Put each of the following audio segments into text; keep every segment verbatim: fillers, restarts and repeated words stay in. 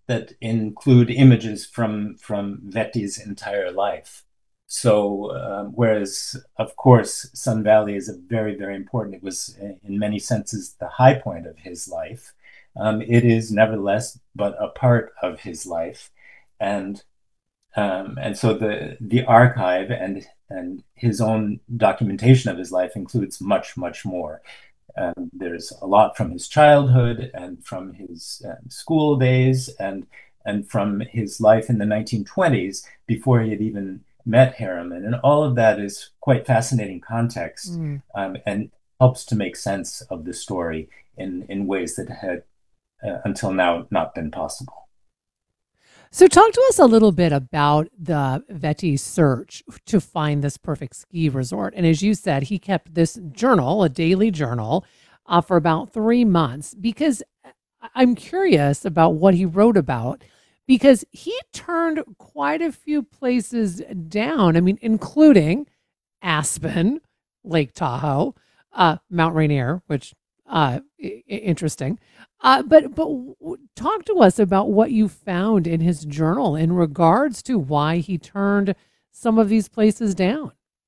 that include images from from Vetti's entire life. So, um, whereas, of course, Sun Valley is a very, very important, it was in many senses the high point of his life. Um, it is nevertheless but a part of his life. And um, and so the the archive and and his own documentation of his life includes much, much more. Um, there's a lot from his childhood and from his um, school days and and from his life in the nineteen twenties before he had even met Harriman. And all of that is quite fascinating context, Mm. um, and helps to make sense of the story in, in ways that had uh, until now not been possible. So, talk to us a little bit about the Veti search to find this perfect ski resort. And as you said, he kept this journal, a daily journal, uh, for about three months because I- I'm curious about what he wrote about because he turned quite a few places down. I mean, including Aspen, Lake Tahoe, uh, Mount Rainier, which uh, I- I- interesting. Uh, but but w- talk to us about what you found in his journal in regards to why he turned some of these places down.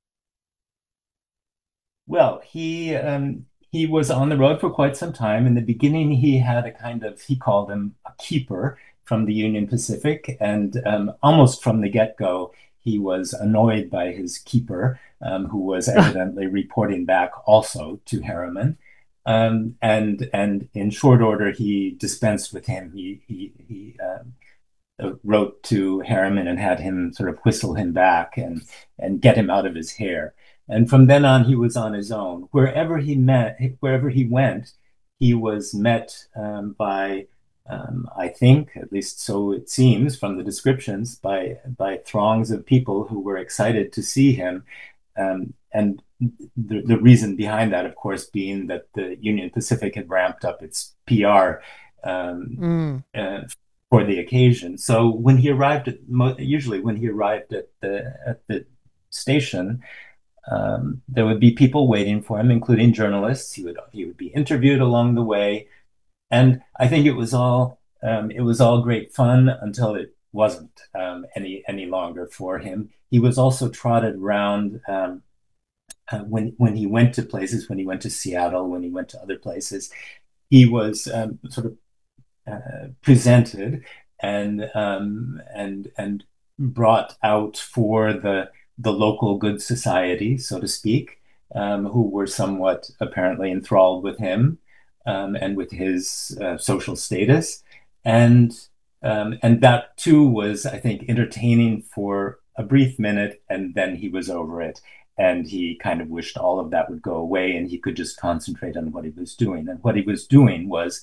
Well, he um, he was on the road for quite some time. In the beginning, he had a kind of, he called him a keeper from the Union Pacific, and um, almost from the get-go, he was annoyed by his keeper, um, who was evidently reporting back also to Harriman. Um, and and in short order, he dispensed with him. He he he um, uh, wrote to Harriman and had him sort of whistle him back and and get him out of his hair. And from then on, he was on his own. Wherever he met, wherever he went, he was met um, by, um, I think, at least so it seems from the descriptions, by by throngs of people who were excited to see him. Um, and the, the reason behind that, of course, being that the Union Pacific had ramped up its P R um, Mm. uh, for the occasion. So when he arrived at, usually when he arrived at the at the station, um, there would be people waiting for him, including journalists. He would he would be interviewed along the way, and I think it was all um, it was all great fun until it wasn't um, any any longer for him. He was also trotted around um, uh, when when he went to places, when he went to Seattle, when he went to other places. He was um, sort of uh, presented and um, and and brought out for the the local good society, so to speak, um, who were somewhat apparently enthralled with him um, and with his uh, social status, and um, and that too was, I think, entertaining for a brief minute, and then he was over it. And he kind of wished all of that would go away and he could just concentrate on what he was doing. And what he was doing was,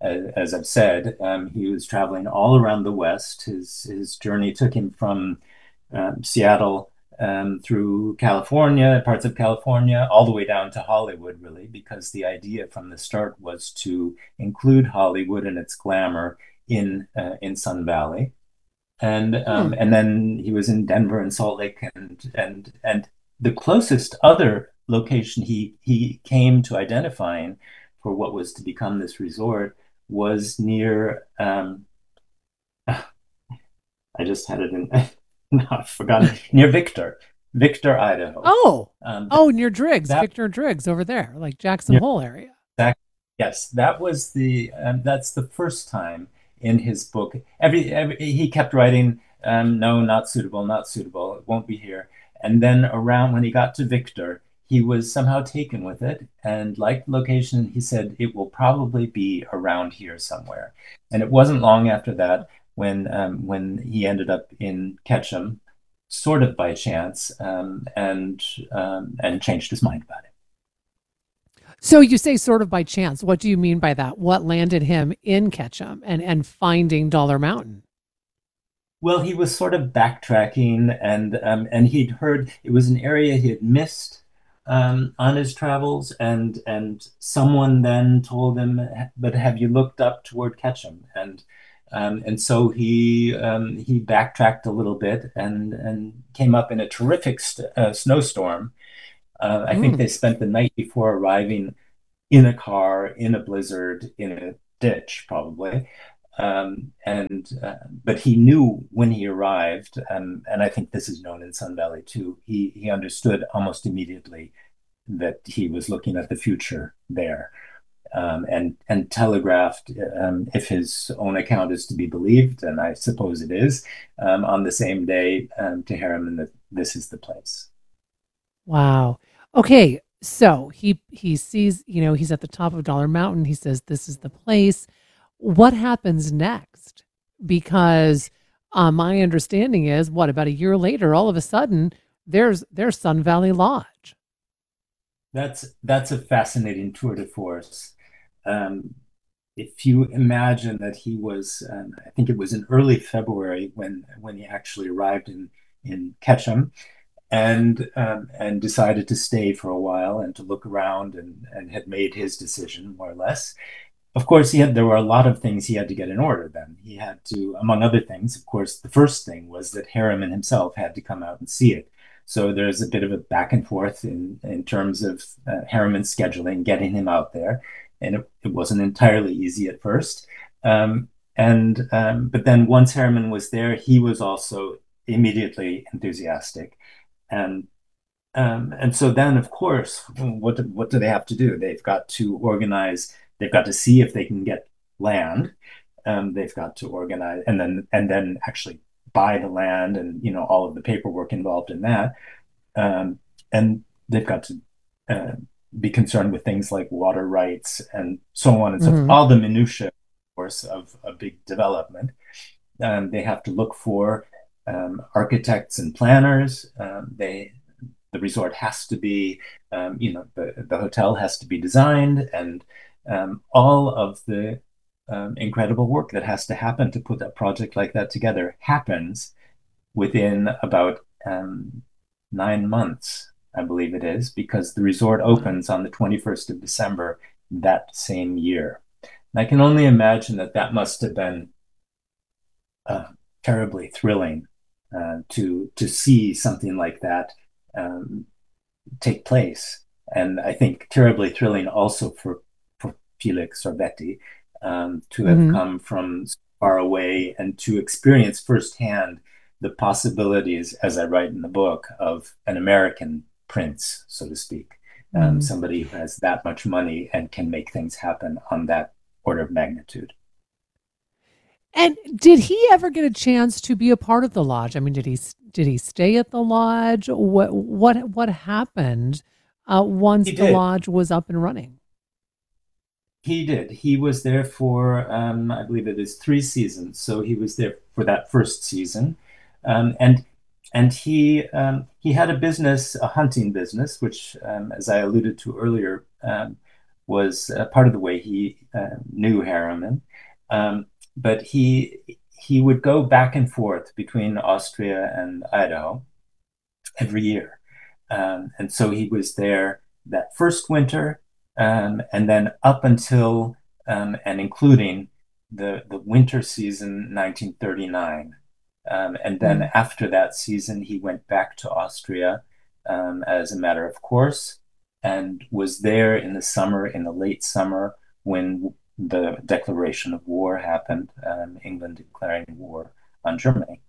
as I've said, um, he was traveling all around the West. His his journey took him from um, Seattle um, through California, parts of California, all the way down to Hollywood, really, because the idea from the start was to include Hollywood and its glamour in uh, in Sun Valley. And Hmm. um, and then he was in Denver and Salt Lake, and and and the closest other location he he came to identifying for what was to become this resort was near um, I just had it in no, I've forgotten, near Victor, Victor, Idaho. Oh, Um, oh, near Driggs, that Victor Driggs over there, like Jackson near Hole area. that yes, that was the um, that's the first time in his book. Every, every he kept writing, um, no, not suitable, not suitable. It won't be here. And then around when he got to Victor, he was somehow taken with it and liked the location. He said it will probably be around here somewhere. And it wasn't long after that when um, when he ended up in Ketchum, sort of by chance, um, and um, and changed his mind about it. So you say sort of by chance. What do you mean by that? What landed him in Ketchum and and finding Dollar Mountain? Well, he was sort of backtracking, and um, and he'd heard it was an area he had missed um, on his travels, and and someone then told him, "But have you looked up toward Ketchum?" And um, and so he um, he backtracked a little bit and and came up in a terrific st uh, snowstorm. Uh, I think Mm. they spent the night before arriving in a car in a blizzard in a ditch, probably. Um, and uh, but he knew when he arrived, um, and I think this is known in Sun Valley too. He he understood almost immediately that he was looking at the future there, um, and and telegraphed, um, if his own account is to be believed, and I suppose it is, um, on the same day, um, to Harriman that this is the place. Wow. Okay, so he he sees, you know, he's at the top of Dollar Mountain. He says this is the place. What happens next? Because uh, my understanding is, what, about a year later, all of a sudden, there's there's Sun Valley Lodge. That's that's a fascinating tour de force. Um, if you imagine that he was, um, I think it was in early February when when he actually arrived in in Ketchum, and um, and decided to stay for a while and to look around, and and had made his decision more or less. Of course, he had there were a lot of things he had to get in order then. He had to, among other things, of course, the first thing was that Harriman himself had to come out and see it. So there's a bit of a back and forth in, in terms of uh, Harriman's scheduling, getting him out there. And it, it wasn't entirely easy at first. Um, and um, But then once Harriman was there, he was also immediately enthusiastic. And um, and so then, of course, what do, what do they have to do? They've got to organize. They've got to see if they can get land. Um, they've got to organize, and then and then actually buy the land, and you know all of the paperwork involved in that. Um, and they've got to uh, be concerned with things like water rights and so on and so forth. Hmm. All the minutiae, of course, of a big development. Um, they have to look for um, architects and planners. Um, they the resort has to be, um, you know, the, the hotel has to be designed, and um, all of the um, incredible work that has to happen to put a project like that together happens within about um, nine months, I believe it is, because the resort Wow. opens on the twenty-first of December that same year. And I can only imagine that that must have been uh, terribly thrilling uh, to to see something like that um, take place. And I think terribly thrilling also for, for Felix Sorbetti, um, to have Hmm. come from far away and to experience firsthand the possibilities, as I write in the book, of an American prince, so to speak, um, Hmm. somebody who has that much money and can make things happen on that order of magnitude. And did he ever get a chance to be a part of the lodge? I mean, did he did he stay at the lodge? What what what happened uh, once He the did. lodge was up and running? He did. He was there for, um, I believe it is three seasons. So he was there for that first season, um, and and he um, he had a business, a hunting business, which, um, as I alluded to earlier, um, was uh, part of the way he uh, knew Harriman. Um, but he he would go back and forth between Austria and Idaho every year. Um, and so he was there that first winter, um, and then up until um, and including the, the winter season nineteen thirty-nine. Um, and then Mm, after that season, he went back to Austria, um, as a matter of course, and was there in the summer, in the late summer, when the declaration of war happened, um, England declaring war on Germany.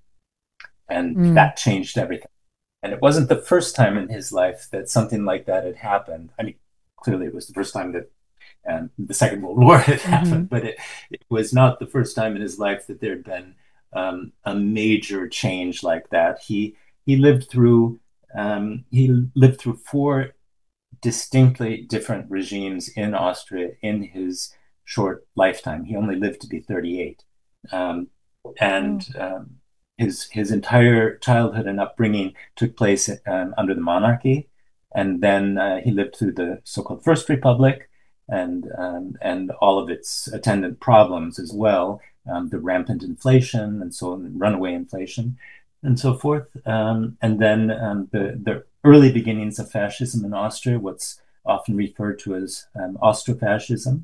And mm, that changed everything. And it wasn't the first time in his life that something like that had happened. I mean, clearly it was the first time that um, the Second World War had mm-hmm, happened, but it, it was not the first time in his life that there had been um, a major change like that. He he lived through um, he lived through four distinctly different regimes in Austria in his short lifetime. He only lived to be thirty-eight. Um, and oh, um, his his entire childhood and upbringing took place um, under the monarchy, and then uh, he lived through the so-called First Republic, and um, and all of its attendant problems as well, um, the rampant inflation and so on, runaway inflation, and so forth. Um, and then um, the the early beginnings of fascism in Austria, what's often referred to as um, Austrofascism,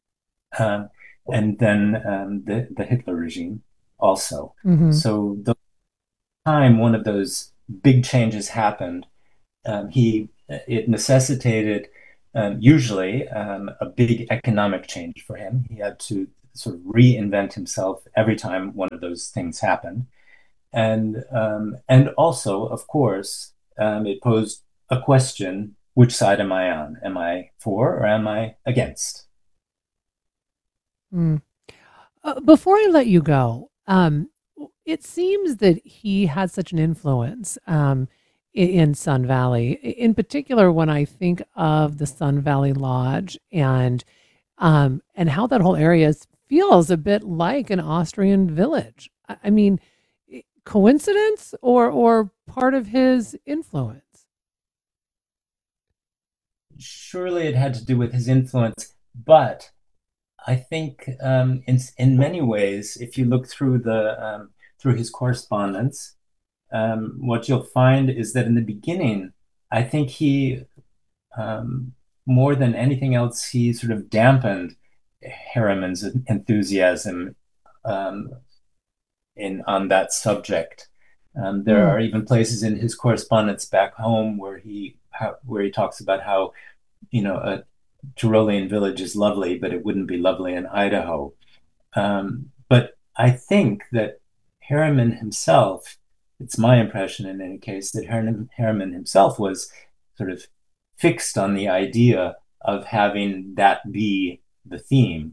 um, and then um, the the Hitler regime also. mm-hmm, So the time one of those big changes happened, um, he it necessitated um, usually um, a big economic change for him. He had to sort of reinvent himself every time one of those things happened. And um, and also, of course, um, it posed a question: which side am I on? Am I for or am I against? Mm. Uh, before I let you go, um, it seems that he had such an influence um, in, in Sun Valley. In particular, when I think of the Sun Valley Lodge and um, and how that whole area feels a bit like an Austrian village. I, I mean, coincidence or or part of his influence? Surely it had to do with his influence, but I think um, in in many ways, if you look through the um, through his correspondence, um, what you'll find is that in the beginning, I think he um, more than anything else, he sort of dampened Harriman's enthusiasm um, in on that subject. Um, there Mm, are even places in his correspondence back home where he how, where he talks about how you know a Tyrolean village is lovely, but it wouldn't be lovely in Idaho. Um, but I think that Harriman himself, it's my impression in any case, that Harriman himself was sort of fixed on the idea of having that be the theme.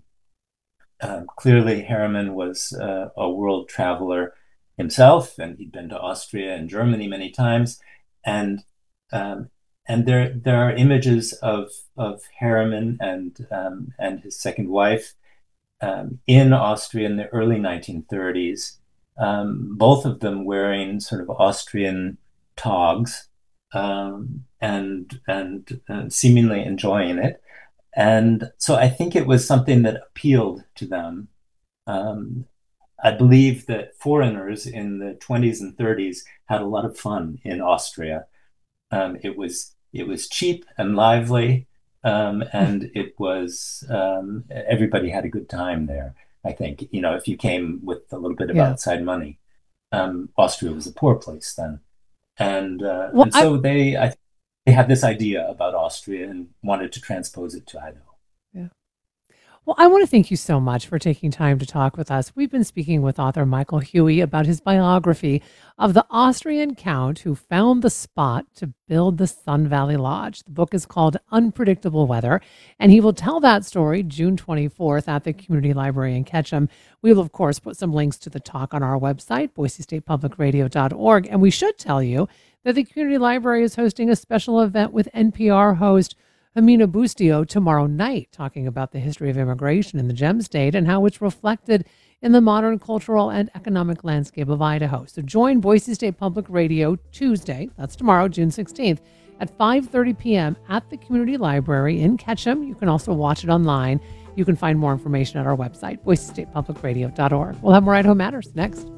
Um, clearly, Harriman was uh, a world traveler himself, and he'd been to Austria and Germany many times. And um, and there there are images of of Harriman and um, and his second wife um, in Austria in the early nineteen thirties, um, both of them wearing sort of Austrian togs um, and, and and seemingly enjoying it. And so I think it was something that appealed to them. Um, I believe that foreigners in the twenties and thirties had a lot of fun in Austria. Um, it was it was cheap and lively, um, and it was um, everybody had a good time there. I think you know if you came with a little bit of yeah. outside money, um, Austria was a poor place then, and uh, Well, and I so they I think they had this idea about Austria and wanted to transpose it to Idaho. yeah. Well, I want to thank you so much for taking time to talk with us. We've been speaking with author Michael Huey about his biography of the Austrian count who found the spot to build the Sun Valley Lodge. The book is called Unpredictable Weather, and he will tell that story June twenty-fourth at the Community Library in Ketchum. We will, of course, put some links to the talk on our website, boise state public radio dot org. And we should tell you that the Community Library is hosting a special event with N P R host Amina Bustio tomorrow night, talking about the history of immigration in the Gem State and how it's reflected in the modern cultural and economic landscape of Idaho. So join Boise State Public Radio Tuesday, that's tomorrow, June sixteenth, at five thirty p.m. at the Community Library in Ketchum. You can also watch it online. You can find more information at our website, boise state public radio dot org. We'll have more Idaho Matters next.